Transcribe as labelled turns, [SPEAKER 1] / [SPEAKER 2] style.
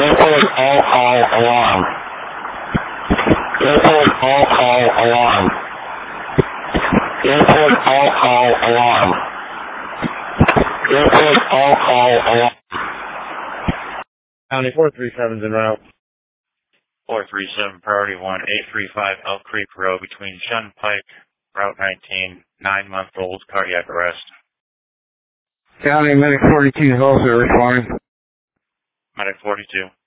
[SPEAKER 1] Airport all call alarm. Airport all call alarm. Airport all call alarm. Airport all call alarm.
[SPEAKER 2] County 437's en route.
[SPEAKER 3] 437, priority 1, 835 Elk Creek Road between Shun Pike, Route 19, 9-month-old cardiac arrest.
[SPEAKER 2] County Medic 42 is also responding.
[SPEAKER 3] Medic 42.